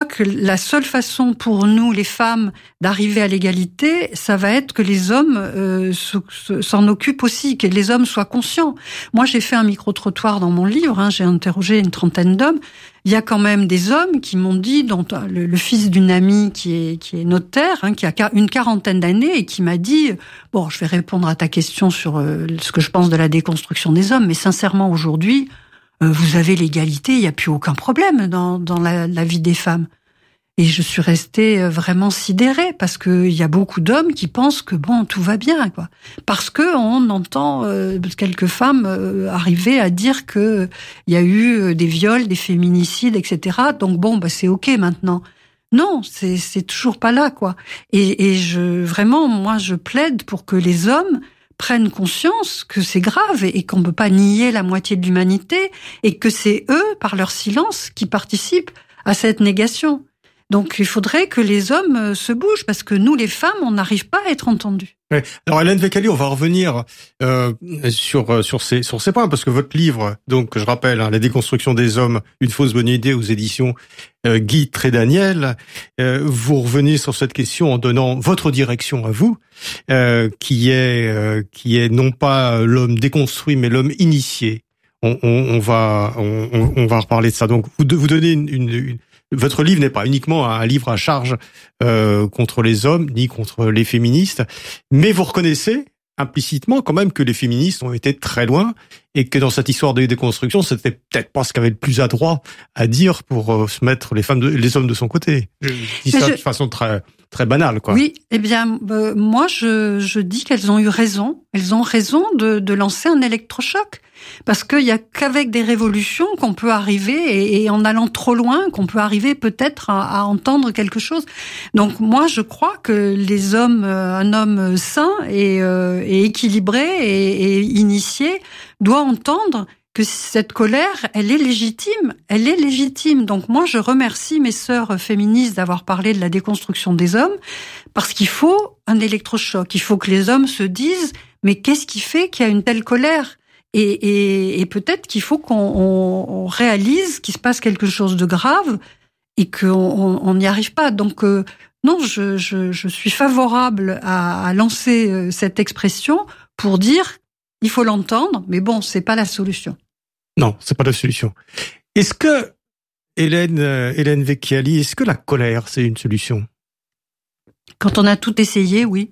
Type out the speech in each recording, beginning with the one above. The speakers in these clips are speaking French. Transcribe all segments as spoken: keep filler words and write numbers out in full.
que la seule façon pour nous, les femmes, d'arriver à l'égalité, ça va être que les hommes euh, s'en occupent aussi, que les hommes soient conscients. Moi, j'ai fait un micro-trottoir dans mon livre, hein, j'ai interrogé une trentaine d'hommes. Il y a quand même des hommes qui m'ont dit, dont le, le fils d'une amie qui est, qui est notaire, hein, qui a une quarantaine d'années, et qui m'a dit, bon, je vais répondre à ta question sur euh, ce que je pense de la déconstruction des hommes, mais sincèrement, aujourd'hui, euh, vous avez l'égalité, il n'y a plus aucun problème dans, dans la, la vie des femmes. Et je suis restée vraiment sidérée, parce qu'il y a beaucoup d'hommes qui pensent que bon, tout va bien, quoi. Parce que on entend euh, quelques femmes euh, arriver à dire que il y a eu des viols, des féminicides, et cetera. Donc bon, bah c'est ok maintenant. Non, c'est c'est toujours pas là, quoi. Et, et je vraiment, moi, je plaide pour que les hommes prennent conscience que c'est grave et, et qu'on peut pas nier la moitié de l'humanité et que c'est eux, par leur silence, qui participent à cette négation. Donc, il faudrait que les hommes se bougent, parce que nous, les femmes, on n'arrive pas à être entendus. Ouais. Alors, Hélène Vecchiali, on va revenir euh, sur sur ces sur ces points, parce que votre livre, donc, je rappelle, hein, La déconstruction des hommes, une fausse bonne idée, aux éditions euh, Guy Trédaniel, euh, vous revenez sur cette question en donnant votre direction à vous, euh, qui est euh, qui est non pas l'homme déconstruit, mais l'homme initié. On, on, on va on, on va reparler de ça. Donc, vous vous donnez une, une, une votre livre n'est pas uniquement un livre à charge euh, contre les hommes ni contre les féministes, mais vous reconnaissez implicitement quand même que les féministes ont été très loin et que dans cette histoire de déconstruction, c'était peut-être pas ce qu'il y avait le plus adroit à dire pour euh, se mettre les femmes, de, les hommes de son côté. Je dis ça je... de façon très très banale, quoi. Oui, eh bien, euh, moi, je, je dis qu'elles ont eu raison. Elles ont raison de, de lancer un électrochoc. Parce qu'il y a qu'avec des révolutions qu'on peut arriver, et, et en allant trop loin, qu'on peut arriver peut-être à, à entendre quelque chose. Donc moi, je crois que les hommes, un homme sain et, euh, et équilibré et, et initié doit entendre que cette colère, elle est légitime, elle est légitime. Donc moi, je remercie mes sœurs féministes d'avoir parlé de la déconstruction des hommes, parce qu'il faut un électrochoc. Il faut que les hommes se disent, mais qu'est-ce qui fait qu'il y a une telle colère ? Et, et, et peut-être qu'il faut qu'on on, on réalise qu'il se passe quelque chose de grave et qu'on n'y arrive pas. Donc euh, non, je, je, je suis favorable à, à lancer euh, cette expression pour dire il faut l'entendre, mais bon, c'est pas la solution. Non, c'est pas la solution. Est-ce que Hélène, euh, Hélène Vecchiali, est-ce que la colère c'est une solution ? Quand on a tout essayé, oui.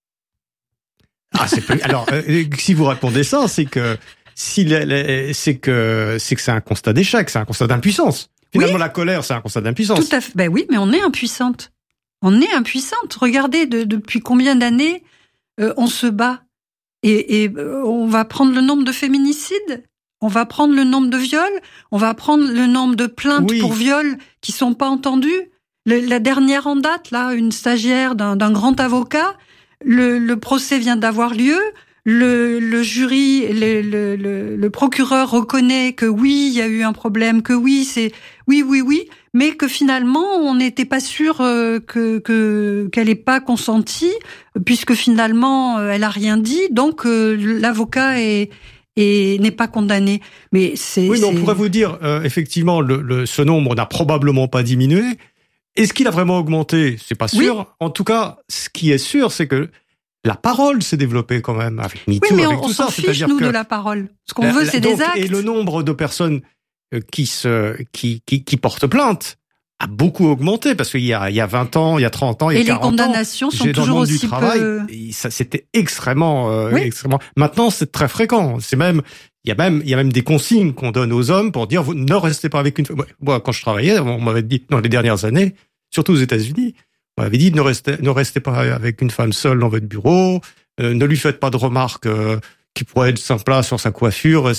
Ah, c'est plus... Alors, euh, si vous répondez ça, c'est que si les, c'est que c'est que c'est un constat d'échec, c'est un constat d'impuissance. Finalement, oui. La colère, c'est un constat d'impuissance. Tout à fait. Ben oui, mais on est impuissante. On est impuissante. Regardez, de, depuis combien d'années euh, on se bat, et, et euh, on va prendre le nombre de féminicides, on va prendre le nombre de viols, on va prendre le nombre de plaintes oui. pour viol qui sont pas entendues. Le, la dernière en date, là, une stagiaire d'un, d'un grand avocat. Le, le procès vient d'avoir lieu. Le, le jury, le, le, le, le procureur reconnaît que oui, il y a eu un problème, que oui, c'est oui, oui, oui, mais que finalement, on n'était pas sûr euh, que, que qu'elle n'ait pas consenti, puisque finalement, euh, elle a rien dit. Donc, euh, l'avocat est et n'est pas condamné. Mais c'est. Oui, mais c'est... on pourrait vous dire euh, effectivement, le, le, ce nombre n'a probablement pas diminué. Est-ce qu'il a vraiment augmenté ? C'est pas sûr. Oui. En tout cas, ce qui est sûr, c'est que la parole s'est développée quand même avec MeToo, oui, mais avec on, tout on ça. s'en fiche, nous, que de la parole. Ce qu'on veut, c'est donc, des actes. Et le nombre de personnes qui se, qui, qui, qui portent plainte a beaucoup augmenté, parce qu'il y a, il y a vingt ans, il y a trente ans, il y a quarante ans. Et les condamnations sont toujours dans le monde aussi du travail, peu... ça, c'était extrêmement, euh, oui. extrêmement. Maintenant, c'est très fréquent. C'est même, il y a même, il y a même des consignes qu'on donne aux hommes pour dire, vous ne restez pas avec une femme. Moi, quand je travaillais, on m'avait dit, dans les dernières années, surtout aux États-Unis, on m'avait dit, ne restez, ne restez pas avec une femme seule dans votre bureau, euh, ne lui faites pas de remarques euh, qui pourraient être sympas sur sa coiffure.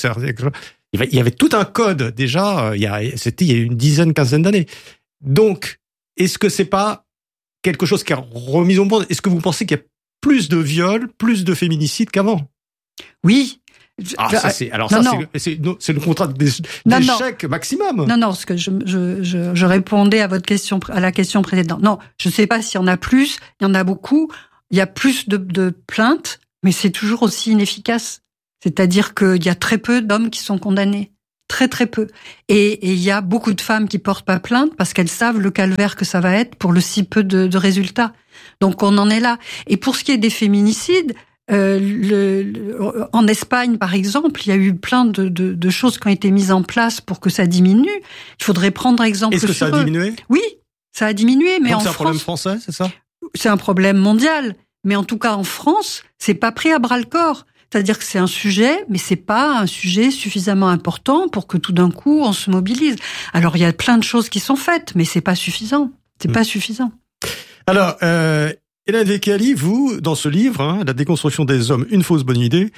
Il y avait tout un code déjà, il y a, c'était il y a une dizaine, quinzaine d'années. Donc, est-ce que c'est pas quelque chose qui a remis au monde ? Est-ce que vous pensez qu'il y a plus de viols, plus de féminicides qu'avant ? Oui. Ah, ça, c'est, alors non, ça, non. C'est, c'est, c'est le contrat d'échec maximum. Non, non, parce que je, je, je, je répondais à votre question, à la question précédente. Non, je ne sais pas s'il y en a plus, il y en a beaucoup. Il y a plus de, de plaintes, mais c'est toujours aussi inefficace. C'est-à-dire qu'il y a très peu d'hommes qui sont condamnés. Très très peu. Et il y a beaucoup de femmes qui portent pas plainte parce qu'elles savent le calvaire que ça va être pour le si peu de, de résultats. Donc on en est là. Et pour ce qui est des féminicides, euh, le, le, en Espagne par exemple, il y a eu plein de, de, de choses qui ont été mises en place pour que ça diminue. Il faudrait prendre exemple Est-ce que sur ça a diminué ? Oui, ça a diminué, mais Donc en c'est un France, problème français, c'est ça ? C'est un problème mondial. Mais en tout cas en France, c'est pas pris à bras le corps. C'est-à-dire que c'est un sujet, mais c'est pas un sujet suffisamment important pour que tout d'un coup on se mobilise. Alors il y a plein de choses qui sont faites, mais c'est pas suffisant. C'est mmh. pas suffisant. Alors, euh, Hélène Vecchiali, vous, dans ce livre, hein, La déconstruction des hommes, une fausse bonne idée,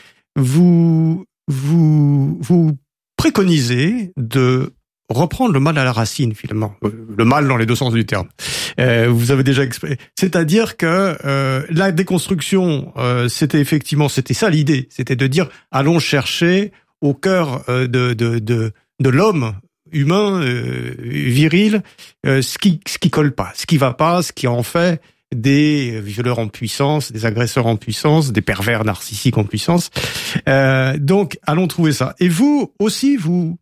vous vous vous préconisez de reprendre le mal à la racine, finalement, le mal dans les deux sens du terme. Euh, vous avez déjà exprimé, c'est-à-dire que euh, la déconstruction, euh, c'était effectivement, c'était ça l'idée, c'était de dire allons chercher au cœur euh, de de de de l'homme humain euh, viril euh, ce qui ce qui colle pas, ce qui va pas, ce qui en fait des violeurs en puissance, des agresseurs en puissance, des pervers narcissiques en puissance. Euh, donc allons trouver ça. Et vous aussi, vous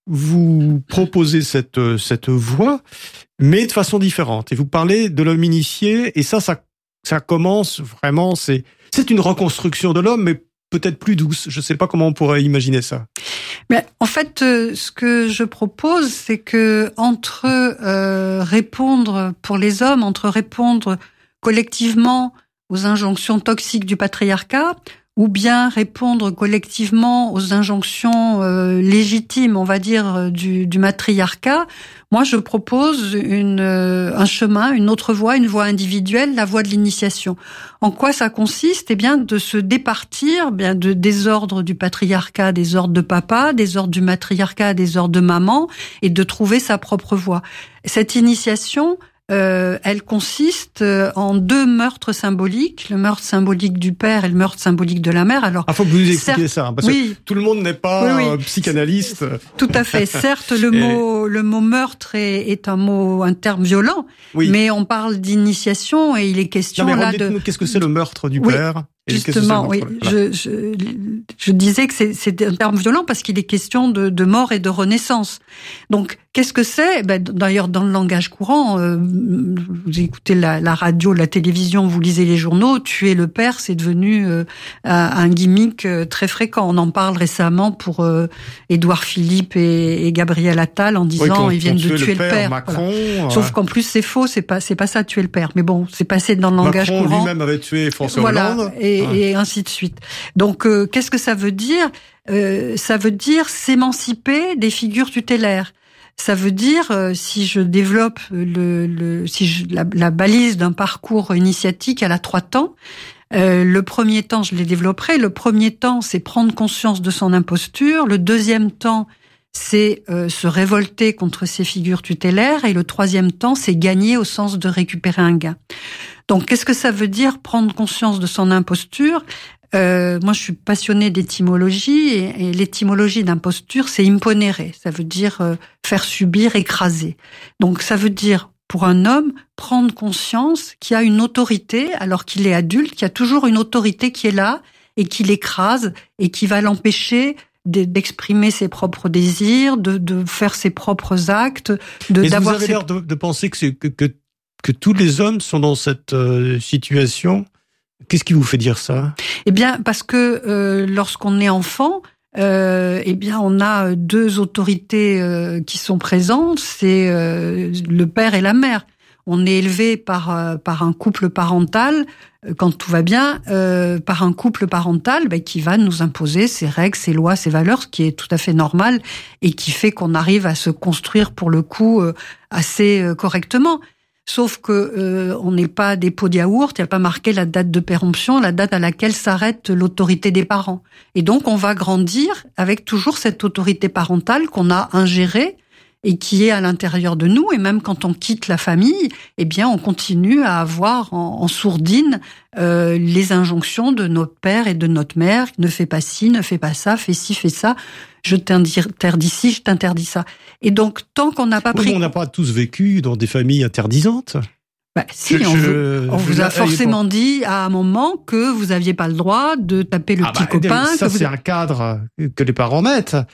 vous proposez cette cette voie, mais de façon différente. Et vous parlez de l'homme initié, et ça, ça, ça commence vraiment. C'est c'est une reconstruction de l'homme, mais peut-être plus douce. Je ne sais pas comment on pourrait imaginer ça. Mais en fait, euh, ce que je propose, c'est que entre euh, répondre pour les hommes, entre répondre collectivement aux injonctions toxiques du patriarcat, ou bien répondre collectivement aux injonctions euh, légitimes, on va dire, du, du matriarcat. Moi, je propose une, euh, un chemin, une autre voie, une voie individuelle, la voie de l'initiation. En quoi ça consiste ? Eh bien, de se départir bien de des ordres du patriarcat, des ordres de papa, des ordres du matriarcat, des ordres de maman, et de trouver sa propre voie. Cette initiation, Euh, elle consiste en deux meurtres symboliques, le meurtre symbolique du père et le meurtre symbolique de la mère. Alors, ah, faut que vous nous expliquiez ça, hein, parce oui, que tout le monde n'est pas oui, oui. psychanalyste. Tout à fait. Certes, le mot, le mot meurtre est, est un mot, un terme violent, oui. mais on parle d'initiation et il est question non, mais là de. Qu'est-ce que c'est le meurtre du oui. père ? Et Justement, oui. Voilà. Je, je, je disais que c'est, c'est un terme violent parce qu'il est question de, de mort et de renaissance. Donc, qu'est-ce que c'est ? Ben, d'ailleurs, dans le langage courant, euh, vous écoutez la, la radio, la télévision, vous lisez les journaux, tuer le père, c'est devenu euh, un gimmick euh, très fréquent. On en parle récemment pour euh, Édouard Philippe et, et Gabriel Attal en disant oui, ils viennent de tuer le père. Le père Macron, voilà. Sauf qu'en plus, c'est faux, c'est pas, c'est pas ça tuer le père. Mais bon, c'est passé dans le langage Macron courant. lui-même avait tué François voilà. Hollande. Et, et ainsi de suite. Donc, euh, qu'est-ce que ça veut dire ? euh, Ça veut dire s'émanciper des figures tutélaires. Ça veut dire, euh, si je développe le, le si je, la, la balise d'un parcours initiatique, elle a trois temps. Euh, le premier temps, je les développerai. Le premier temps, c'est prendre conscience de son imposture. Le deuxième temps, c'est euh, se révolter contre ces figures tutélaires. Et le troisième temps, c'est gagner au sens de récupérer un gain. Donc, qu'est-ce que ça veut dire prendre conscience de son imposture ? Euh, moi, je suis passionnée d'étymologie et, et l'étymologie d'imposture, c'est imponere. Ça veut dire euh, faire subir, écraser. Donc, ça veut dire, pour un homme, prendre conscience qu'il y a une autorité, alors qu'il est adulte, qu'il y a toujours une autorité qui est là et qui l'écrase et qui va l'empêcher d'exprimer ses propres désirs, de, de faire ses propres actes, de Mais d'avoir. Vous avez ses... l'air de, de penser que, c'est, que, que que tous les hommes sont dans cette euh, situation. Qu'est-ce qui vous fait dire ça ? Eh bien, parce que euh, lorsqu'on est enfant, euh, eh bien, on a deux autorités euh, qui sont présentes, c'est euh, le père et la mère. On est élevé par euh, par un couple parental, euh, quand tout va bien, euh, par un couple parental ben, qui va nous imposer ses règles, ses lois, ses valeurs, ce qui est tout à fait normal et qui fait qu'on arrive à se construire pour le coup euh, assez euh, correctement. Sauf que euh, on n'est pas des pots de yaourt, il n'y a pas marqué la date de péremption, la date à laquelle s'arrête l'autorité des parents. Et donc on va grandir avec toujours cette autorité parentale qu'on a ingérée et qui est à l'intérieur de nous. Et même quand on quitte la famille, eh bien on continue à avoir en, en sourdine euh, les injonctions de notre père et de notre mère. Ne fais pas ci, ne fais pas ça, fais ci, fais ça. Je t'interdis ci, je t'interdis ça. Et donc, tant qu'on n'a pas oui, pris... on n'a pas tous vécu dans des familles interdisantes. Bah, si, je, on, je, on vous a forcément dit à un moment que vous aviez pas le droit de taper le ah petit bah, copain. Ça, que vous... c'est un cadre que les parents mettent.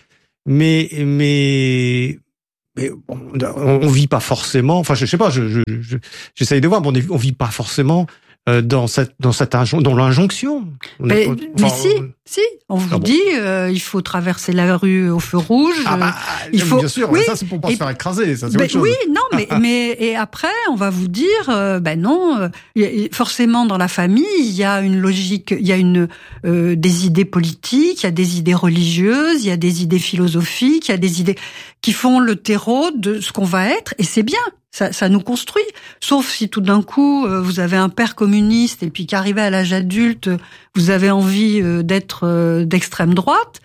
mais mais mais on, on vit pas forcément. Enfin, je, je sais pas. Je, je, je j'essaye de voir. Mais on, est, on vit pas forcément euh, dans cette dans cette injon, dans l'injonction. Mais, pas, mais enfin, si, on... si. On vous ah bon. dit, euh, il faut traverser la rue au feu rouge. Ah bah, il faut. Bien sûr. Oui, ça c'est pour pas et... se faire écraser. Ça c'est ben, autre chose. Oui, non, mais mais et après on va vous dire, euh, ben non. Euh, forcément dans la famille il y a une logique, il y a une euh, des idées politiques, il y a des idées religieuses, il y a des idées philosophiques, il y a des idées qui font le terreau de ce qu'on va être, et c'est bien. Ça, ça nous construit. Sauf si tout d'un coup, euh, vous avez un père communiste et puis qu'arrivé à l'âge adulte, vous avez envie euh, d'être euh, d'extrême droite,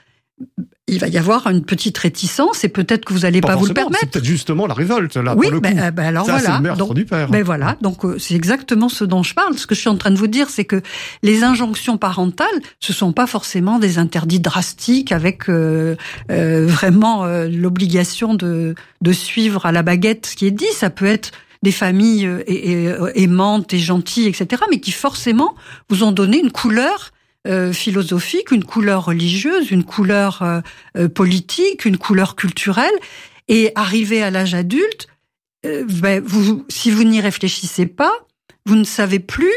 il va y avoir une petite réticence et peut-être que vous n'allez pas, pas vous le permettre. C'est peut-être justement la révolte, là, oui, pour le coup. Ben, ben alors ça, voilà. c'est le meurtre donc, du père. Ben voilà. Donc, euh, c'est exactement ce dont je parle. Ce que je suis en train de vous dire, c'est que les injonctions parentales, ce sont pas forcément des interdits drastiques avec euh, euh, vraiment euh, l'obligation de, de suivre à la baguette ce qui est dit. Ça peut être des familles euh, et, et, aimantes et gentilles, et cetera, mais qui forcément vous ont donné une couleur Euh, philosophique, une couleur religieuse, une couleur euh, euh, politique, une couleur culturelle. Et arrivé à l'âge adulte, euh, ben, vous, si vous n'y réfléchissez pas, vous ne savez plus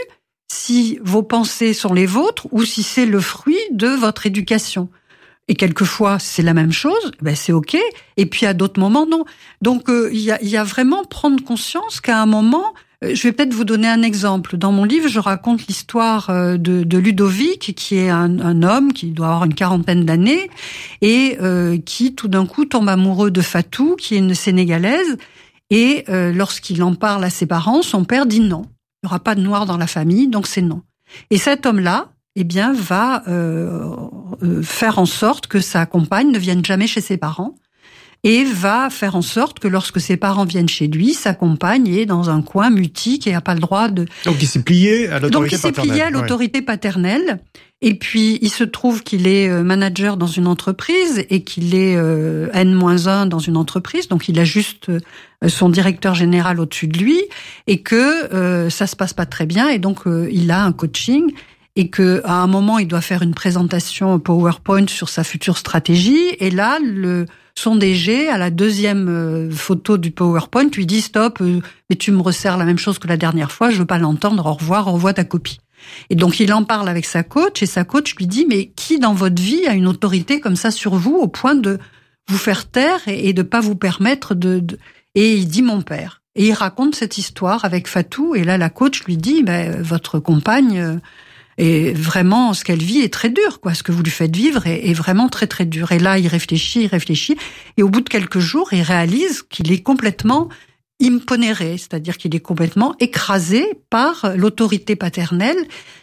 si vos pensées sont les vôtres ou si c'est le fruit de votre éducation. Et quelquefois, c'est la même chose, ben c'est ok. Et puis à d'autres moments, non. Donc il euh, y, a, y a vraiment prendre conscience qu'à un moment, je vais peut-être vous donner un exemple. Dans mon livre, je raconte l'histoire de, de Ludovic, qui est un, un homme qui doit avoir une quarantaine d'années et euh, qui, tout d'un coup, tombe amoureux de Fatou, qui est une Sénégalaise. Et euh, lorsqu'il en parle à ses parents, son père dit non. Il n'y aura pas de noir dans la famille, donc c'est non. Et cet homme-là, eh bien, va euh, euh, faire en sorte que sa compagne ne vienne jamais chez ses parents. Et va faire en sorte que lorsque ses parents viennent chez lui, sa compagne est dans un coin mutique et n'a pas le droit de... Donc il s'est plié à l'autorité paternelle. Donc il s'est plié à l'autorité ouais. paternelle. Et puis il se trouve qu'il est manager dans une entreprise et qu'il est euh, N moins un dans une entreprise. Donc il a juste euh, son directeur général au-dessus de lui et que euh, ça se passe pas très bien. Et donc euh, il a un coaching et que à un moment il doit faire une présentation PowerPoint sur sa future stratégie. Et là, le... son D G, à la deuxième euh, photo du PowerPoint, lui dit « Stop, euh, mais tu me resserres la même chose que la dernière fois, je veux pas l'entendre, au revoir, envoie ta copie. » Et donc, il en parle avec sa coach, et sa coach lui dit « Mais qui dans votre vie a une autorité comme ça sur vous, au point de vous faire taire et, et de pas vous permettre de, de... » Et il dit « Mon père. » Et il raconte cette histoire avec Fatou, et là, la coach lui dit ben, « Votre compagne... Euh, Et vraiment, ce qu'elle vit est très dur, quoi. Ce que vous lui faites vivre est, est vraiment très très dur. Et là, il réfléchit, il réfléchit, et au bout de quelques jours, il réalise qu'il est complètement imponéré, c'est-à-dire qu'il est complètement écrasé par l'autorité paternelle.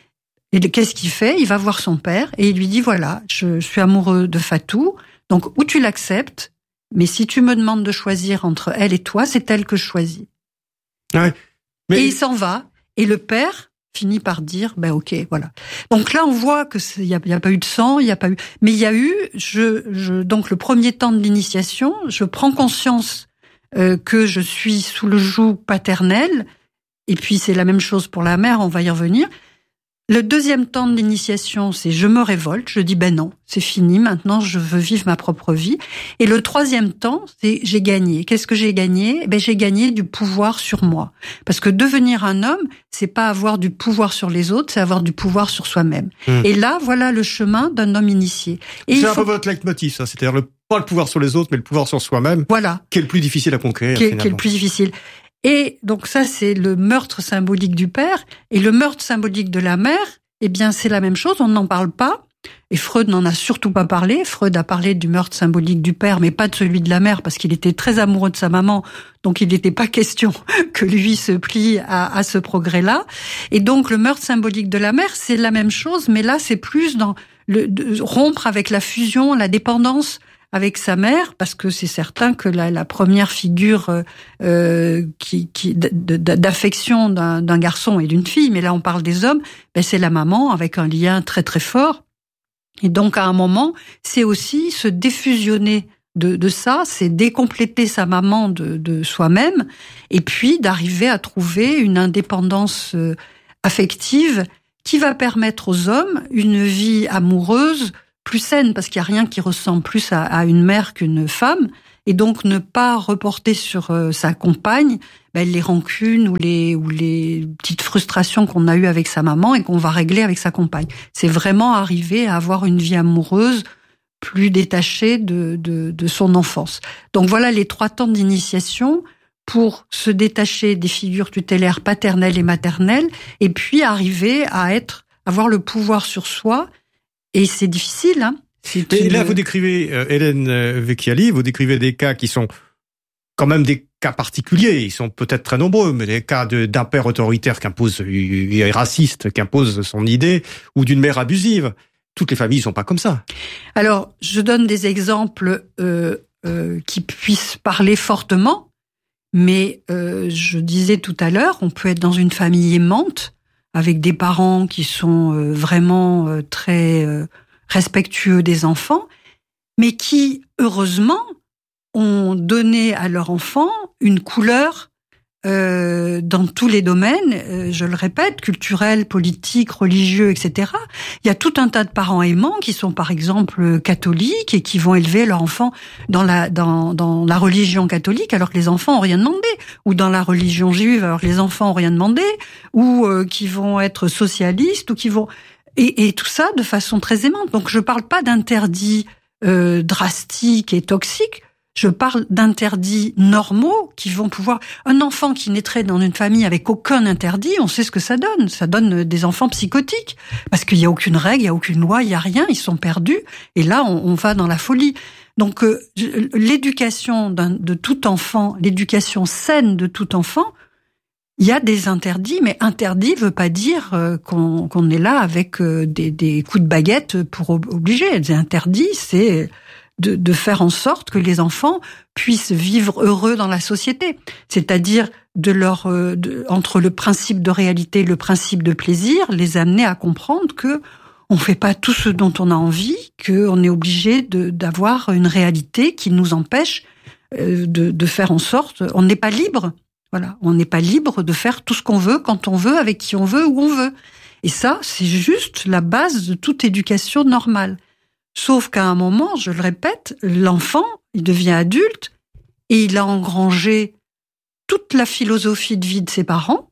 Et qu'est-ce qu'il fait ? Il va voir son père et il lui dit voilà, je suis amoureux de Fatou, donc ou tu l'acceptes, mais si tu me demandes de choisir entre elle et toi, c'est elle que je choisis. Ouais, mais... Et il s'en va. Et le père finit par dire ben ok, voilà. Donc là on voit que il y a, y a pas eu de sang, il y a pas eu, mais il y a eu je je donc le premier temps de l'initiation, je prends conscience euh, que je suis sous le joug paternel, et puis c'est la même chose pour la mère, on va y revenir. Le deuxième temps de l'initiation, c'est je me révolte, je dis ben non, c'est fini, maintenant je veux vivre ma propre vie. Et le troisième temps, c'est j'ai gagné. Qu'est-ce que j'ai gagné ? Ben j'ai gagné du pouvoir sur moi. Parce que devenir un homme, c'est pas avoir du pouvoir sur les autres, c'est avoir du pouvoir sur soi-même. Mmh. Et là, voilà le chemin d'un homme initié. Et c'est un faut... peu votre leitmotiv, ça, c'est-à-dire le, pas le pouvoir sur les autres, mais le pouvoir sur soi-même. Voilà. Qui est le plus difficile à conquérir, qui est, finalement. Qui est le plus difficile. Et donc ça, c'est le meurtre symbolique du père. Et le meurtre symbolique de la mère, eh bien, c'est la même chose, on n'en parle pas. Et Freud n'en a surtout pas parlé. Freud a parlé du meurtre symbolique du père, mais pas de celui de la mère, parce qu'il était très amoureux de sa maman. Donc, il n'était pas question que lui se plie à, à ce progrès-là. Et donc, le meurtre symbolique de la mère, c'est la même chose, mais là, c'est plus dans le de, rompre avec la fusion, la dépendance avec sa mère, parce que c'est certain que la, la première figure euh, qui, qui, d'affection d'un, d'un garçon et d'une fille, mais là on parle des hommes, ben c'est la maman avec un lien très très fort. Et donc à un moment, c'est aussi se défusionner de, de ça, c'est décompléter sa maman de, de soi-même, et puis d'arriver à trouver une indépendance affective qui va permettre aux hommes une vie amoureuse plus saine, parce qu'il n'y a rien qui ressemble plus à, à une mère qu'une femme, et donc ne pas reporter sur euh, sa compagne ben, les rancunes ou les, ou les petites frustrations qu'on a eues avec sa maman et qu'on va régler avec sa compagne. C'est vraiment arriver à avoir une vie amoureuse plus détachée de, de, de son enfance. Donc voilà les trois temps d'initiation pour se détacher des figures tutélaires paternelles et maternelles, et puis arriver à être, avoir le pouvoir sur soi. Et c'est difficile, hein. C'est une... Là, vous décrivez, euh, Hélène Vecchiali, vous décrivez des cas qui sont quand même des cas particuliers. Ils sont peut-être très nombreux, mais des cas de, d'un père autoritaire qui impose, et raciste, qui impose son idée, ou d'une mère abusive. Toutes les familles ne sont pas comme ça. Alors, je donne des exemples euh, euh, qui puissent parler fortement, mais euh, je disais tout à l'heure, on peut être dans une famille aimante, avec des parents qui sont euh, vraiment euh, très euh, respectueux des enfants, mais qui, heureusement, ont donné à leur enfant une couleur euh, dans tous les domaines, euh, je le répète, culturels, politiques, religieux, et cetera. Il y a tout un tas de parents aimants qui sont, par exemple, catholiques et qui vont élever leur enfant dans la dans dans la religion catholique alors que les enfants ont rien demandé, ou dans la religion juive alors que les enfants ont rien demandé, ou euh, qui vont être socialistes, ou qui vont et, et tout ça de façon très aimante. Donc je parle pas d'interdits euh, drastiques et toxiques. Je parle d'interdits normaux qui vont pouvoir... Un enfant qui naîtrait dans une famille avec aucun interdit, on sait ce que ça donne. Ça donne des enfants psychotiques. Parce qu'il n'y a aucune règle, il n'y a aucune loi, il n'y a rien, ils sont perdus. Et là, on, on va dans la folie. Donc, euh, l'éducation d'un, de tout enfant, l'éducation saine de tout enfant, il y a des interdits, mais interdit veut pas dire euh, qu'on, qu'on est là avec euh, des, des coups de baguette pour obliger. Des interdits, c'est... De, de faire en sorte que les enfants puissent vivre heureux dans la société, c'est-à-dire de leur euh, de, entre le principe de réalité et le principe de plaisir, les amener à comprendre que on fait pas tout ce dont on a envie, que on est obligé de d'avoir une réalité qui nous empêche euh, de, de faire en sorte, on n'est pas libre, voilà, on n'est pas libre de faire tout ce qu'on veut quand on veut, avec qui on veut, où on veut, et ça c'est juste la base de toute éducation normale. Sauf qu'à un moment, je le répète, l'enfant, il devient adulte et il a engrangé toute la philosophie de vie de ses parents.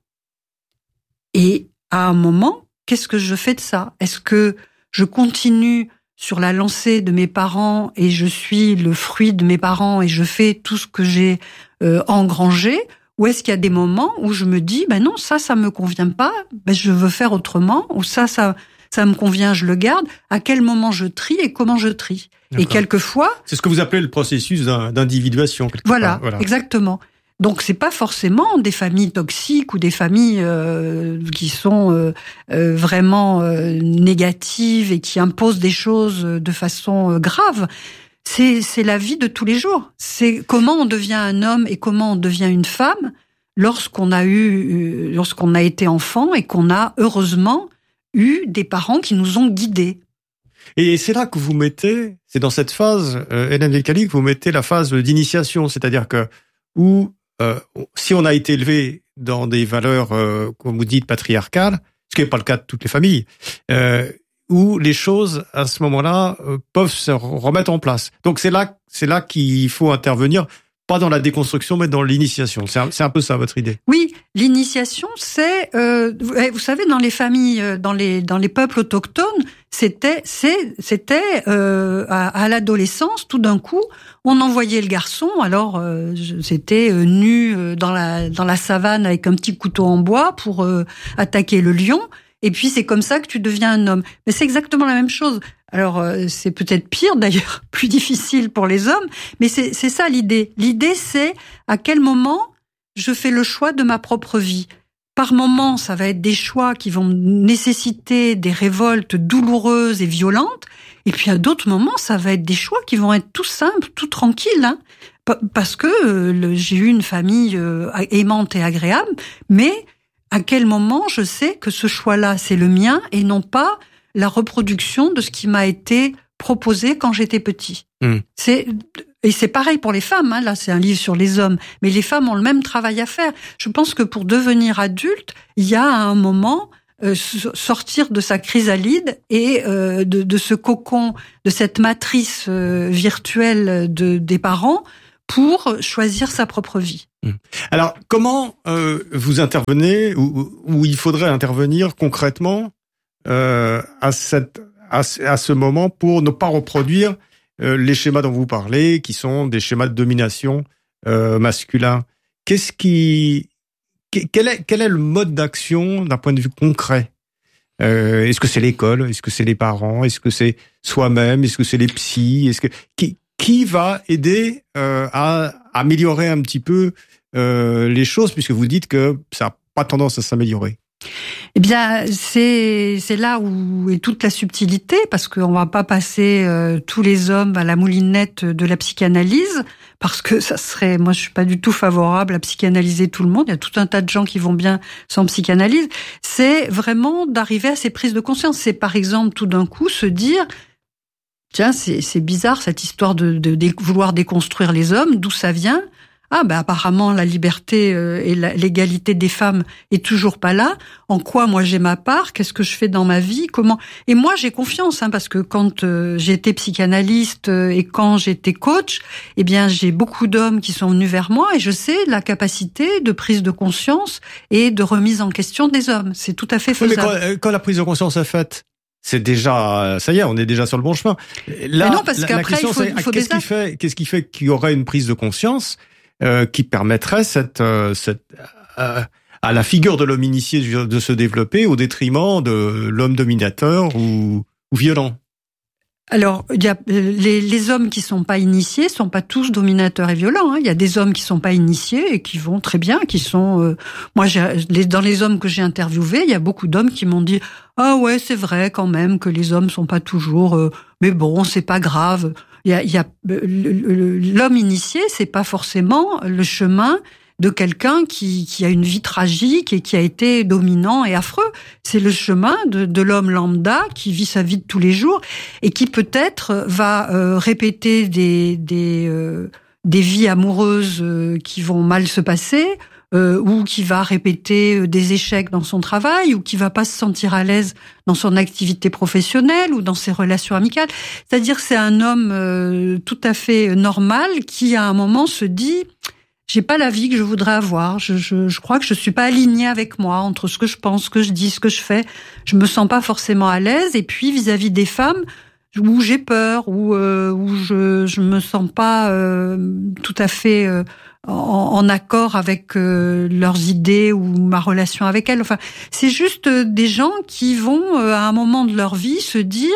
Et à un moment, qu'est-ce que je fais de ça ? Est-ce que je continue sur la lancée de mes parents et je suis le fruit de mes parents et je fais tout ce que j'ai euh, engrangé ? Ou est-ce qu'il y a des moments où je me dis, ben non, ça, ça me convient pas, ben je veux faire autrement, ou ça, ça... ça me convient, je le garde. À quel moment je trie et comment je trie. D'accord. Et quelquefois... C'est ce que vous appelez le processus d'individuation. Voilà, voilà, exactement. Donc c'est pas forcément des familles toxiques ou des familles euh, qui sont euh, euh, vraiment euh, négatives et qui imposent des choses de façon euh, grave. C'est, c'est la vie de tous les jours. C'est comment on devient un homme et comment on devient une femme lorsqu'on a eu, lorsqu'on a été enfant et qu'on a heureusement eu des parents qui nous ont guidés. Et c'est là que vous mettez, c'est dans cette phase, euh, Hélène Vecchiali, que vous mettez la phase d'initiation, c'est-à-dire que où euh, si on a été élevé dans des valeurs, euh, comme vous dites, patriarcales, ce qui n'est pas le cas de toutes les familles, euh, où les choses à ce moment-là euh, peuvent se remettre en place. Donc c'est là, c'est là qu'il faut intervenir. Pas dans la déconstruction, mais dans l'initiation. C'est un, c'est un peu ça, votre idée. Oui, l'initiation, c'est, euh, vous savez, dans les familles, dans les dans les peuples autochtones, c'était c'est c'était euh, à, à l'adolescence, tout d'un coup, on envoyait le garçon. Alors, euh, c'était euh, nu euh, dans la dans la savane avec un petit couteau en bois pour euh, attaquer le lion. Et puis c'est comme ça que tu deviens un homme. Mais c'est exactement la même chose. Alors c'est peut-être pire d'ailleurs, plus difficile pour les hommes, mais c'est c'est ça l'idée. L'idée c'est à quel moment je fais le choix de ma propre vie. Par moments, ça va être des choix qui vont nécessiter des révoltes douloureuses et violentes, et puis à d'autres moments, ça va être des choix qui vont être tout simples, tout tranquilles, hein, parce que euh, j'ai eu une famille euh, aimante et agréable, mais à quel moment je sais que ce choix-là, c'est le mien et non pas la reproduction de ce qui m'a été proposé quand j'étais petit. Mmh. C'est, et c'est pareil pour les femmes, hein, là c'est un livre sur les hommes, mais les femmes ont le même travail à faire. Je pense que pour devenir adulte, il y a à un moment euh, sortir de sa chrysalide et euh, de, de ce cocon, de cette matrice euh, virtuelle de, des parents pour choisir sa propre vie. Alors, comment euh, vous intervenez ou, ou il faudrait intervenir concrètement euh, à, cette, à, à ce moment pour ne pas reproduire euh, les schémas dont vous parlez, qui sont des schémas de domination euh, masculin. Qu'est-ce qui, quel est, quel est le mode d'action d'un point de vue concret? euh, Est-ce que c'est l'école? Est-ce que c'est les parents? Est-ce que c'est soi-même? Est-ce que c'est les psys? Est-ce que qui, qui va aider euh, à améliorer un petit peu euh, les choses, puisque vous dites que ça n'a pas tendance à s'améliorer? Eh bien, c'est c'est là où est toute la subtilité, parce qu'on va pas passer euh, tous les hommes à la moulinette de la psychanalyse, parce que ça serait, moi je suis pas du tout favorable à psychanalyser tout le monde. Il y a tout un tas de gens qui vont bien sans psychanalyse. C'est vraiment d'arriver à ces prises de conscience. C'est par exemple tout d'un coup se dire, tiens, c'est c'est bizarre cette histoire de, de, de vouloir déconstruire les hommes, d'où ça vient? Ah ben apparemment la liberté euh, et la, l'égalité des femmes est toujours pas là. En quoi moi j'ai ma part? Qu'est-ce que je fais dans ma vie? Comment? Et moi j'ai confiance, hein, parce que quand euh, j'étais psychanalyste euh, et quand j'étais coach, eh bien j'ai beaucoup d'hommes qui sont venus vers moi et je sais la capacité de prise de conscience et de remise en question des hommes. C'est tout à fait faisable. Oui, mais quand, quand la prise de conscience est faite, c'est déjà, ça y est, on est déjà sur le bon chemin. Là, mais non, parce la, qu'après, la question, il faut, c'est, il faut qu'est-ce des qui fait, qu'est-ce qui fait qu'il y aurait une prise de conscience euh, qui permettrait cette, euh, cette euh, à la figure de l'homme initié de se développer au détriment de l'homme dominateur ou, ou violent? Alors, il y a les, les hommes qui sont pas initiés sont pas tous dominateurs et violents. Hein. Il y a des hommes qui sont pas initiés et qui vont très bien, qui sont. Euh, moi, j'ai, les, dans les hommes que j'ai interviewés, il y a beaucoup d'hommes qui m'ont dit ah ouais, c'est vrai quand même que les hommes sont pas toujours. Euh, mais bon, c'est pas grave. Il y a, il y a l'homme initié, c'est pas forcément le chemin de quelqu'un qui, qui a une vie tragique et qui a été dominant et affreux. C'est le chemin de, de l'homme lambda qui vit sa vie de tous les jours et qui peut-être va euh, répéter des, des, euh, des vies amoureuses euh, qui vont mal se passer, euh, ou qui va répéter des échecs dans son travail, ou qui va pas se sentir à l'aise dans son activité professionnelle ou dans ses relations amicales. C'est-à-dire c'est un homme euh, tout à fait normal qui à un moment se dit j'ai pas la vie que je voudrais avoir. Je, je, je crois que je suis pas alignée avec moi entre ce que je pense, ce que je dis, ce que je fais. Je me sens pas forcément à l'aise. Et puis vis-à-vis des femmes, où j'ai peur, où euh, où je je me sens pas euh, tout à fait euh, en, en accord avec euh, leurs idées ou ma relation avec elles. Enfin, c'est juste des gens qui vont euh, à un moment de leur vie se dire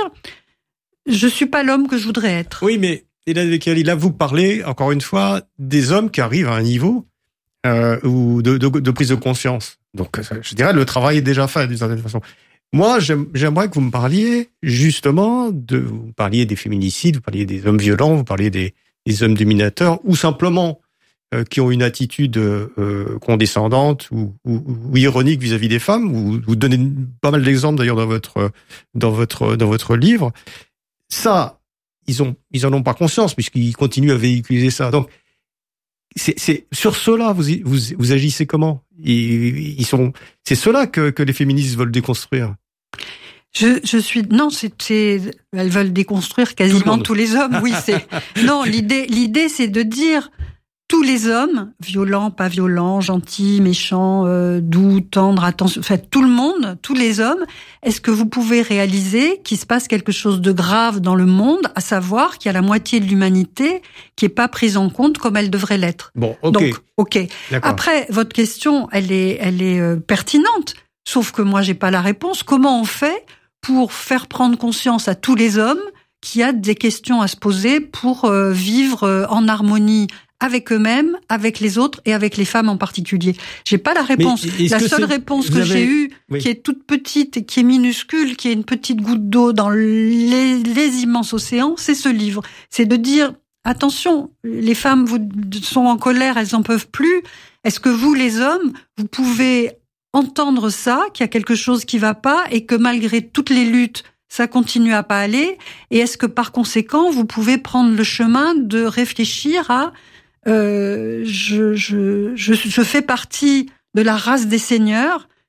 je suis pas l'homme que je voudrais être. Oui, mais et là, là, vous parlez, encore une fois, des hommes qui arrivent à un niveau euh, ou de, de, de prise de conscience. Donc, je dirais, le travail est déjà fait, d'une certaine façon. Moi, j'aime, j'aimerais que vous me parliez, justement, de, vous parliez des féminicides, vous parliez des hommes violents, vous parliez des, des hommes dominateurs, ou simplement euh, qui ont une attitude euh, condescendante ou, ou, ou ironique vis-à-vis des femmes. Vous, vous donnez pas mal d'exemples, d'ailleurs, dans votre, dans votre, dans votre livre. Ça... Ils ont, ils en ont pas conscience puisqu'ils continuent à véhiculer ça. Donc, c'est, c'est sur cela vous, vous, vous agissez comment? Ils, ils sont, c'est cela que, que les féministes veulent déconstruire. Je, je suis non, c'est, c'est, elles veulent déconstruire quasiment tous les hommes. Oui, c'est non. L'idée, l'idée, c'est de dire tous les hommes, violents, pas violents, gentils, méchants, euh, doux, tendres, attention, enfin tout le monde, tous les hommes. Est-ce que vous pouvez réaliser qu'il se passe quelque chose de grave dans le monde, à savoir qu'il y a la moitié de l'humanité qui est pas prise en compte comme elle devrait l'être. Bon, ok. Donc, ok. D'accord. Après, votre question, elle est, elle est euh, pertinente. Sauf que moi, j'ai pas la réponse. Comment on fait pour faire prendre conscience à tous les hommes qu'il y a des questions à se poser pour euh, vivre euh, en harmonie avec eux-mêmes, avec les autres et avec les femmes en particulier. J'ai pas la réponse. La seule réponse que avez... j'ai eue, oui. qui est toute petite et qui est minuscule, qui est une petite goutte d'eau dans les, les immenses océans, c'est ce livre. C'est de dire, attention, les femmes vous, sont en colère, elles en peuvent plus. Est-ce que vous, les hommes, vous pouvez entendre ça, qu'il y a quelque chose qui va pas et que malgré toutes les luttes, ça continue à pas aller? Et est-ce que par conséquent, vous pouvez prendre le chemin de réfléchir à Euh, je, je, je, je fais partie de la race des seigneurs.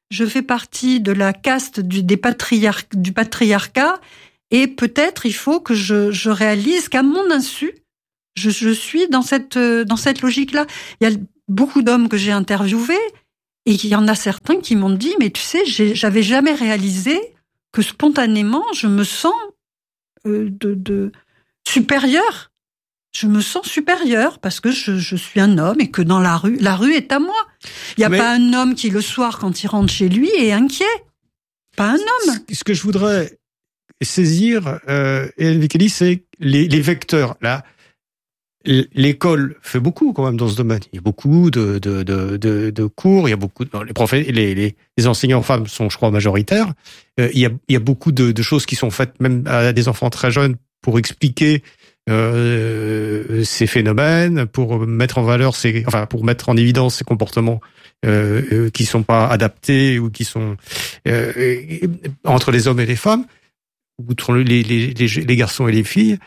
je fais partie de la caste du, des patriarc, du patriarcat, et peut-être il faut que je, je réalise qu'à mon insu, je, je suis dans cette, dans cette logique-là. Il y a beaucoup d'hommes que j'ai interviewés, et il y en a certains qui m'ont dit, mais tu sais, j'ai, j'avais jamais réalisé que spontanément, je me sens euh, de, de supérieur. Je me sens supérieur parce que je, je suis un homme et que dans la rue, la rue est à moi. Il n'y a mais... pas un homme qui, le soir, quand il rentre chez lui, est inquiet. Pas un homme. Ce que je voudrais saisir, euh, Hélène Wickelly, c'est les, les vecteurs. Là, l'école fait beaucoup quand même dans ce domaine. Il y a beaucoup de, de, de, de, de cours. Il y a beaucoup de, les, prof, les, les, les enseignants femmes sont, je crois, majoritaires. Euh, il y a, il y a beaucoup de, de choses qui sont faites même à des enfants très jeunes pour expliquer Euh, ces phénomènes, pour mettre en valeur ces, enfin pour mettre en évidence ces comportements euh, euh, qui sont pas adaptés ou qui sont euh, entre les hommes et les femmes, ou entre les, les, les, les garçons et les filles.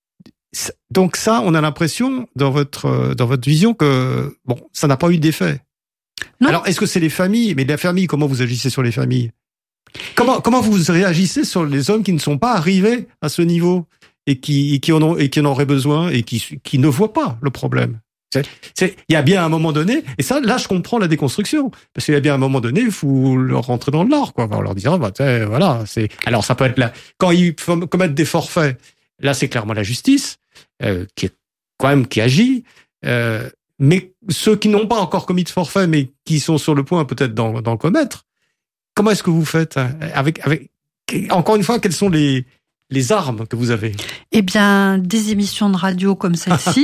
Donc ça, on a l'impression dans votre dans votre vision que bon, ça n'a pas eu d'effet. Non. Alors est-ce que c'est les familles? Mais les familles, comment vous agissez sur les familles? Comment comment vous réagissez sur les hommes qui ne sont pas arrivés à ce niveau? Et qui, et qui en ont, et qui en auraient besoin et qui, qui ne voient pas le problème. C'est, c'est, il y a bien un moment donné, et ça, là, je comprends la déconstruction, parce qu'il y a bien un moment donné, il faut leur rentrer dans le lard, quoi. On leur dire, bah, voilà, c'est, alors ça peut être là, quand ils commettent des forfaits, là, c'est clairement la justice, euh, qui est, quand même, qui agit, euh, mais ceux qui n'ont pas encore commis de forfait, mais qui sont sur le point, peut-être, d'en, d'en commettre, comment est-ce que vous faites, avec, avec, encore une fois, quels sont les, les armes que vous avez? Eh bien, des émissions de radio comme celle-ci,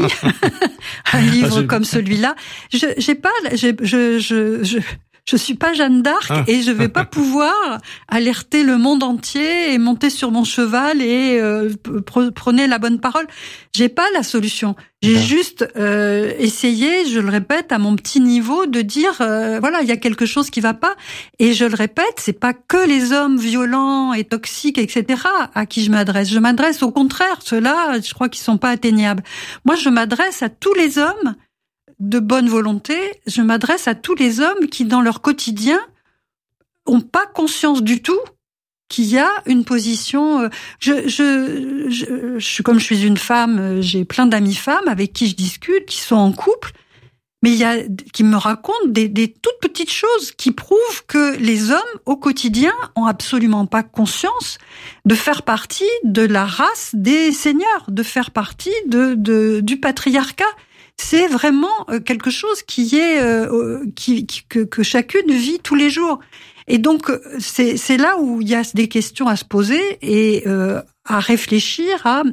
un livre ah, comme celui-là. Je, j'ai pas, je, je, je, je, je suis pas Jeanne d'Arc ah. et je vais pas pouvoir alerter le monde entier et monter sur mon cheval et euh, prôner la bonne parole. J'ai pas la solution. J'ai ah. juste euh, essayé, je le répète, à mon petit niveau, de dire euh, voilà, il y a quelque chose qui va pas. Et je le répète, c'est pas que les hommes violents et toxiques, et cetera, à qui je m'adresse. Je m'adresse au contraire, ceux-là, je crois qu'ils sont pas atteignables. Moi, je m'adresse à tous les hommes de bonne volonté, je m'adresse à tous les hommes qui, dans leur quotidien, ont pas conscience du tout qu'il y a une position. Je, je, je, je, comme je suis une femme, j'ai plein d'amies femmes avec qui je discute, qui sont en couple, mais il y a, qui me racontent des, des toutes petites choses qui prouvent que les hommes, au quotidien, ont absolument pas conscience de faire partie de la race des seigneurs, de faire partie de, de du patriarcat. C'est vraiment quelque chose qui est euh, qui, qui que, que chacune vit tous les jours. Et donc c'est c'est là où il y a des questions à se poser et euh, à réfléchir à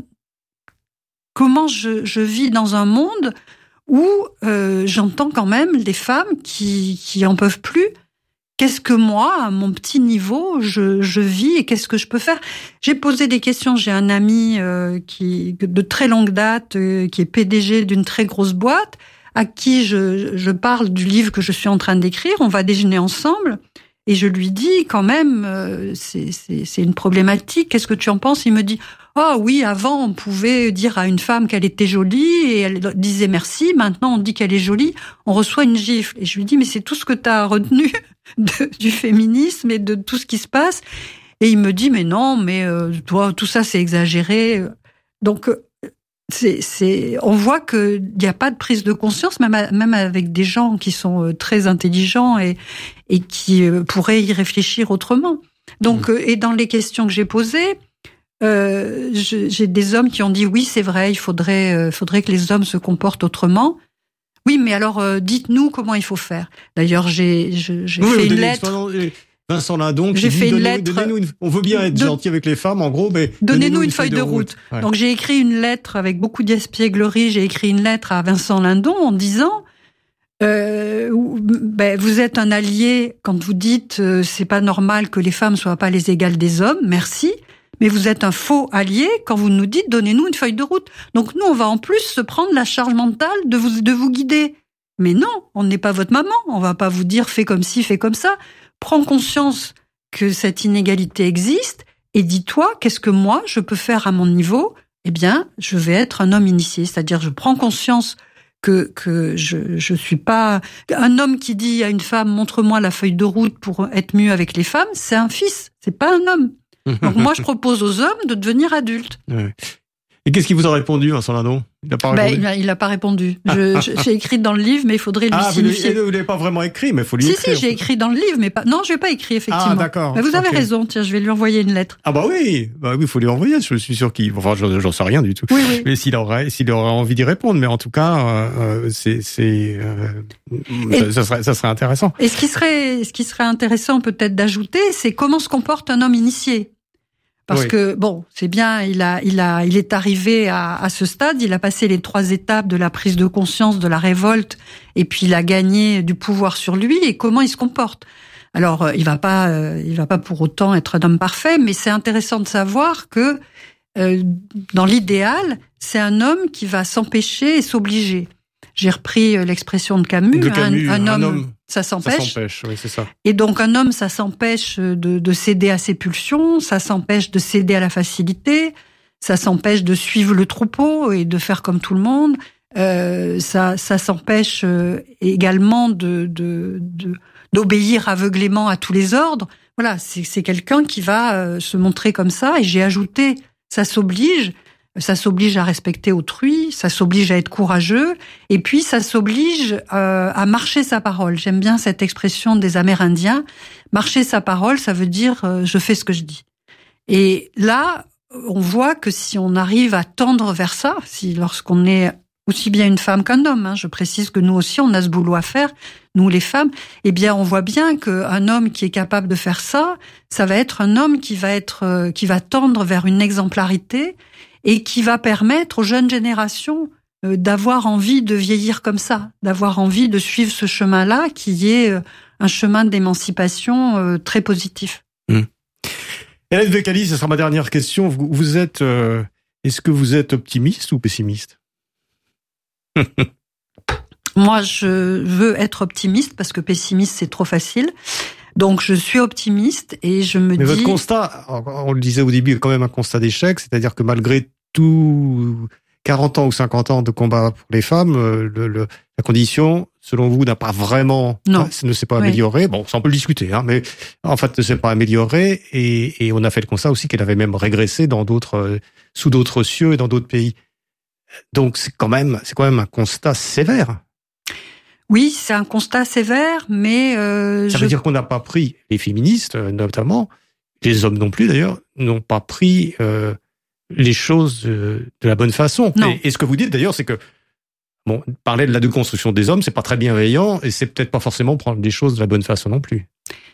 comment je je vis dans un monde où euh, j'entends quand même des femmes qui qui en peuvent plus. Qu'est-ce que moi, à mon petit niveau, je, je vis et qu'est-ce que je peux faire? J'ai posé des questions. J'ai un ami euh, qui de très longue date, euh, qui est P D G d'une très grosse boîte, à qui je, je parle du livre que je suis en train d'écrire. On va déjeuner ensemble et je lui dis quand même, euh, c'est, c'est, c'est une problématique. Qu'est-ce que tu en penses? Il me dit, oh oui, avant on pouvait dire à une femme qu'elle était jolie et elle disait merci. Maintenant on dit qu'elle est jolie, on reçoit une gifle. Et je lui dis, mais c'est tout ce que tu as retenu de, du féminisme et de tout ce qui se passe. Et il me dit, mais non, mais euh, toi, tout ça c'est exagéré. Donc c'est, c'est, on voit que il n'y a pas de prise de conscience, même, à, même avec des gens qui sont très intelligents et, et qui pourraient y réfléchir autrement. Donc, mmh. et dans les questions que j'ai posées, euh, je, j'ai des hommes qui ont dit oui, c'est vrai, il faudrait, euh, faudrait que les hommes se comportent autrement. Oui, mais alors euh, dites-nous comment il faut faire. D'ailleurs, j'ai, je, j'ai oui, fait une lettre. Vincent Lindon, j'ai fait dit, une donnez, lettre. Donnez-nous une, on veut bien être de, gentil avec les femmes, en gros, mais donnez-nous, donnez-nous une, une feuille, feuille de route. route. Ouais. Donc j'ai écrit une lettre avec beaucoup d'espièglerie. J'ai écrit une lettre à Vincent Lindon en disant euh, ben, vous êtes un allié quand vous dites euh, c'est pas normal que les femmes soient pas les égales des hommes. Merci. Mais vous êtes un faux allié quand vous nous dites donnez-nous une feuille de route. Donc nous, on va en plus se prendre la charge mentale de vous, de vous guider. Mais non, on n'est pas votre maman. On va pas vous dire fais comme ci, fais comme ça. Prends conscience que cette inégalité existe et dis-toi qu'est-ce que moi je peux faire à mon niveau. Eh bien, je vais être un homme initié. C'est-à-dire, je prends conscience que que je je suis pas un homme qui dit à une femme montre-moi la feuille de route pour être mieux avec les femmes, c'est un fils, c'est pas un homme. Donc moi je propose aux hommes de devenir adultes. Ouais. Et qu'est-ce qu'il vous a répondu, Vincent Lindon? Il n'a pas répondu. Ben, il n'a pas répondu. Je, je, j'ai écrit dans le livre, mais il faudrait lui ah, signifier. Ah, vous l'avez pas vraiment écrit, mais il faut lui si, écrire. Si, si, j'ai écrit dans le livre, mais pas. Non, je n'ai pas écrit effectivement. Ah, d'accord. Mais vous avez okay. raison. Tiens, je vais lui envoyer une lettre. Ah bah oui, bah oui, il faut lui envoyer. Je suis sûr qu'il. Enfin, j'en, j'en sais rien du tout. Oui, oui. Mais s'il aurait, s'il aurait envie d'y répondre, mais en tout cas, euh, c'est, c'est, euh, et, ça, serait, ça serait intéressant. Et ce qui serait, ce qui serait intéressant peut-être d'ajouter, c'est comment se comporte un homme initié. Parce oui. que bon, c'est bien, il a, il a, il est arrivé à, à ce stade, il a passé les trois étapes de la prise de conscience, de la révolte, et puis il a gagné du pouvoir sur lui. Et comment il se comporte? Alors, il va pas, il va pas pour autant être un homme parfait, mais c'est intéressant de savoir que euh, dans l'idéal, c'est un homme qui va s'empêcher et s'obliger. J'ai repris l'expression de Camus, de Camus un, un, un homme, homme, ça s'empêche. Ça s'empêche, oui, c'est ça. Et donc un homme, ça s'empêche de, de céder à ses pulsions, ça s'empêche de céder à la facilité, ça s'empêche de suivre le troupeau et de faire comme tout le monde. Euh, ça, ça s'empêche également de, de, de, d'obéir aveuglément à tous les ordres. Voilà, c'est, c'est quelqu'un qui va se montrer comme ça. Et j'ai ajouté, ça s'oblige. Ça s'oblige à respecter autrui, ça s'oblige à être courageux, et puis ça s'oblige euh, à marcher sa parole. J'aime bien cette expression des Amérindiens. Marcher sa parole, ça veut dire euh, je fais ce que je dis. Et là, on voit que si on arrive à tendre vers ça, si lorsqu'on est aussi bien une femme qu'un homme, hein, je précise que nous aussi on a ce boulot à faire, nous les femmes, eh bien on voit bien qu'un homme qui est capable de faire ça, ça va être un homme qui va être, euh, qui va tendre vers une exemplarité, et qui va permettre aux jeunes générations d'avoir envie de vieillir comme ça, d'avoir envie de suivre ce chemin-là, qui est un chemin d'émancipation très positif. Mmh. Hélène Vecali, ce sera ma dernière question. Vous, vous êtes, euh, est-ce que vous êtes optimiste ou pessimiste? Moi, je veux être optimiste parce que pessimiste, c'est trop facile. Donc, je suis optimiste et je me Mais dis... Mais votre constat, on le disait au début, est quand même un constat d'échec, c'est-à-dire que malgré tout quarante ans ou cinquante ans de combat pour les femmes, le, le, la condition, selon vous, n'a pas vraiment... Non. ne s'est pas oui. améliorée. Bon, ça on peut le discuter, hein, mais en fait, ne s'est pas améliorée et, et on a fait le constat aussi qu'elle avait même régressé dans d'autres, sous d'autres cieux et dans d'autres pays. Donc, c'est quand même, c'est quand même un constat sévère. Oui, c'est un constat sévère, mais... Euh, ça je... veut dire qu'on n'a pas pris, les féministes notamment, les hommes non plus d'ailleurs, n'ont pas pris euh, les choses de, de la bonne façon. Et, et ce que vous dites d'ailleurs, c'est que, bon, parler de la déconstruction des hommes, c'est pas très bienveillant, et c'est peut-être pas forcément prendre les choses de la bonne façon non plus.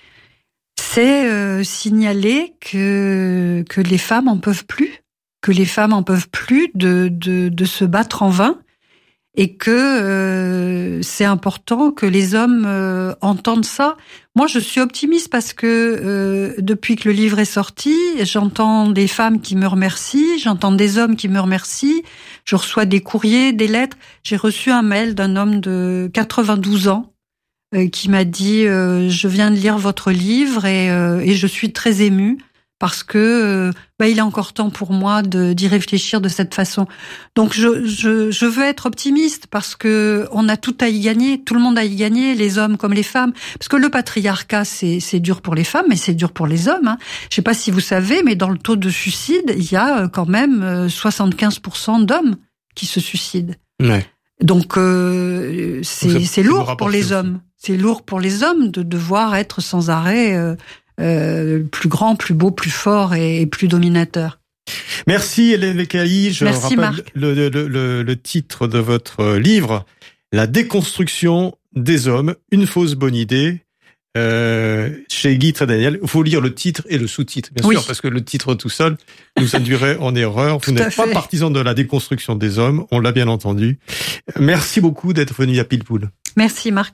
C'est euh, signaler que, que les femmes en peuvent plus, que les femmes en peuvent plus de, de, de se battre en vain, et que euh, c'est important que les hommes euh, entendent ça. Moi, je suis optimiste parce que euh, depuis que le livre est sorti, j'entends des femmes qui me remercient, j'entends des hommes qui me remercient, je reçois des courriers, des lettres. J'ai reçu un mail d'un homme de quatre-vingt-douze ans euh, qui m'a dit euh, « Je viens de lire votre livre et, euh, et je suis très émue. » Parce que euh, bah, il est encore temps pour moi de, d'y réfléchir de cette façon. Donc je, je, je veux être optimiste parce que on a tout à y gagner, tout le monde a y gagner, les hommes comme les femmes. Parce que le patriarcat, c'est, c'est dur pour les femmes, mais c'est dur pour les hommes. Hein. Je sais pas si vous savez, mais dans le taux de suicide, il y a quand même soixante-quinze pour cent d'hommes qui se suicident. Ouais. Donc euh, c'est, Donc c'est lourd pour les hommes. C'est lourd pour les hommes de devoir être sans arrêt... Euh, Euh, plus grand, plus beau, plus fort et, et plus dominateur. Merci Hélène Vecali. Je Merci, rappelle le, le, le, le titre de votre livre, La déconstruction des hommes, une fausse bonne idée, euh, chez Guy Trédaniel. Il faut lire le titre et le sous-titre, bien oui. sûr, parce que le titre tout seul nous induirait en erreur. Vous n'êtes pas partisan de la déconstruction des hommes, on l'a bien entendu. Merci beaucoup d'être venu à Pile Poule. Merci Marc.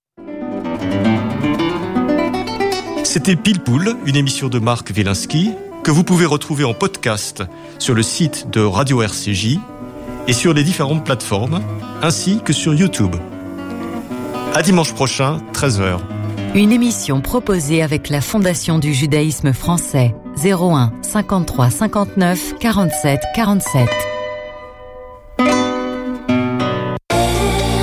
C'était Pile Poule, une émission de Marc Wielinski, que vous pouvez retrouver en podcast sur le site de Radio R C J et sur les différentes plateformes, ainsi que sur YouTube. À dimanche prochain, treize heures. Une émission proposée avec la Fondation du judaïsme français, zéro un cinquante-trois cinquante-neuf quarante-sept quarante-sept.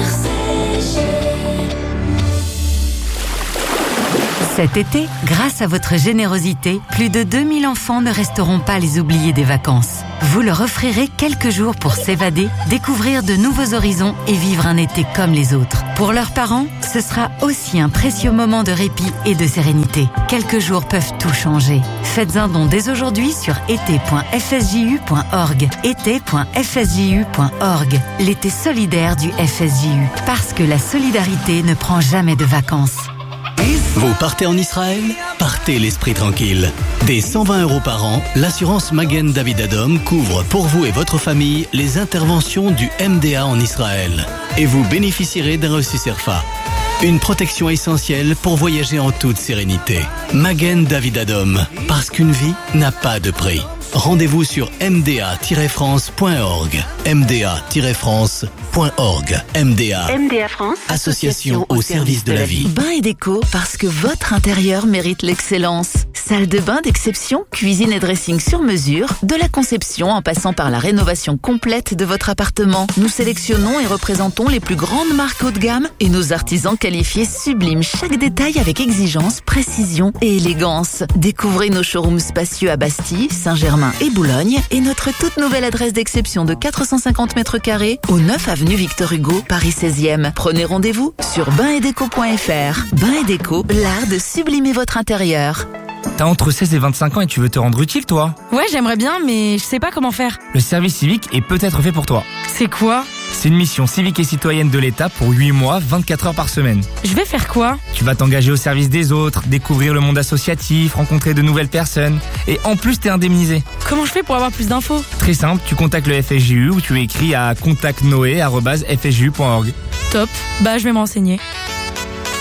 Cet été, grâce à votre générosité, plus de deux mille enfants ne resteront pas les oubliés des vacances. Vous leur offrirez quelques jours pour s'évader, découvrir de nouveaux horizons et vivre un été comme les autres. Pour leurs parents, ce sera aussi un précieux moment de répit et de sérénité. Quelques jours peuvent tout changer. Faites un don dès aujourd'hui sur été point f s j u point org. été point f s j u point org. L'été solidaire du F S J U. Parce que la solidarité ne prend jamais de vacances. Vous partez en Israël? Partez l'esprit tranquille. Dès cent vingt euros par an, l'assurance Magen David Adom couvre pour vous et votre famille les interventions du M D A en Israël. Et vous bénéficierez d'un reçu Cerfa. Une protection essentielle pour voyager en toute sérénité. Magen David Adom, parce qu'une vie n'a pas de prix. Rendez-vous sur m d a tiret france point org. m d a tiret france point org. M D A. M D A France. Association au service de la vie. Bain et déco, parce que votre intérieur mérite l'excellence. Salle de bain d'exception, cuisine et dressing sur mesure, de la conception en passant par la rénovation complète de votre appartement. Nous sélectionnons et représentons les plus grandes marques haut de gamme et nos artisans qualifiés subliment chaque détail avec exigence, précision et élégance. Découvrez nos showrooms spacieux à Bastille, Saint-Germain et Boulogne et notre toute nouvelle adresse d'exception de quatre cent cinquante mètres carrés au neuf avenue Victor Hugo, Paris seizième. Prenez rendez-vous sur bain et déco point f r. Bain et déco, l'art de sublimer votre intérieur. T'as entre seize et vingt-cinq ans et tu veux te rendre utile, toi? Ouais, j'aimerais bien, mais je sais pas comment faire. Le service civique est peut-être fait pour toi. C'est quoi? C'est une mission civique et citoyenne de l'État pour huit mois, vingt-quatre heures par semaine. Je vais faire quoi? Tu vas t'engager au service des autres, découvrir le monde associatif, rencontrer de nouvelles personnes. Et en plus, t'es indemnisé. Comment je fais pour avoir plus d'infos? Très simple, tu contactes le F S J U ou tu écris à contact noé arobase f s j u point org. Top, bah je vais me renseigner.